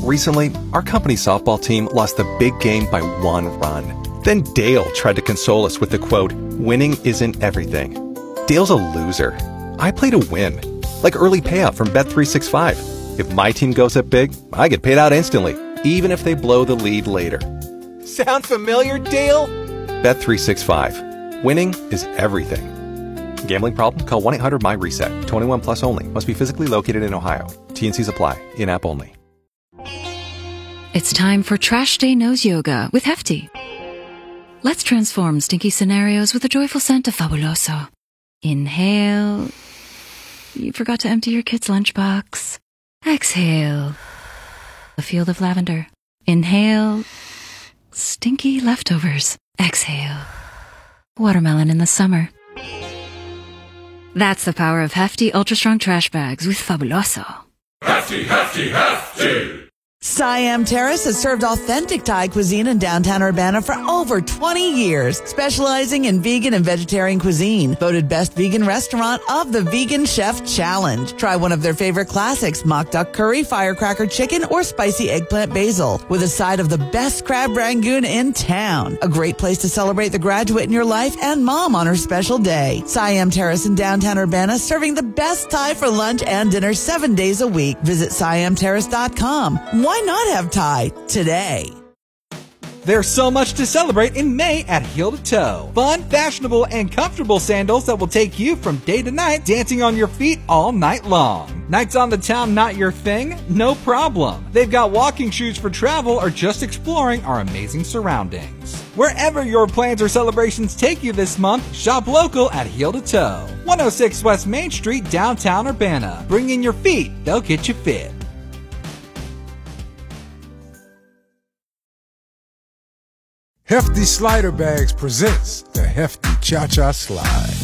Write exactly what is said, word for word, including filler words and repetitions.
Recently, our company softball team lost the big game by one run. Then Dale tried to console us with the quote, "Winning isn't everything." Dale's a loser. I play to win. Like early payout from Bet three sixty-five. If my team goes up big, I get paid out instantly, even if they blow the lead later. Sound familiar, Dale? Bet three sixty-five. Winning is everything. Gambling problem? Call one eight hundred M Y reset. twenty-one plus only. Must be physically located in Ohio. T and Cs apply. In-app only. It's time for Trash Day Nose Yoga with Hefty. Let's transform stinky scenarios with the joyful scent of Fabuloso. Inhale. You forgot to empty your kid's lunchbox. Exhale. A field of lavender. Inhale. Stinky leftovers. Exhale. Watermelon in the summer. That's the power of Hefty Ultra Strong Trash Bags with Fabuloso. Hefty, hefty, hefty! Siam Terrace has served authentic Thai cuisine in downtown Urbana for over twenty years, specializing in vegan and vegetarian cuisine. Voted best vegan restaurant of the Vegan Chef Challenge. Try one of their favorite classics, mock duck curry, firecracker chicken, or spicy eggplant basil, with a side of the best crab rangoon in town. A great place to celebrate the graduate in your life and mom on her special day. Siam Terrace in downtown Urbana, serving the best Thai for lunch and dinner seven days a week. Visit siam terrace dot com. Why not have Thai today? There's so much to celebrate in May at Heel to Toe. Fun, fashionable, and comfortable sandals that will take you from day to night, dancing on your feet all night long. Nights on the town not your thing? No problem. They've got walking shoes for travel or just exploring our amazing surroundings. Wherever your plans or celebrations take you this month, shop local at Heel to Toe. one oh six West Main Street, downtown Urbana. Bring in your feet, they'll get you fit. Hefty Slider Bags presents the Hefty Cha-Cha Slide.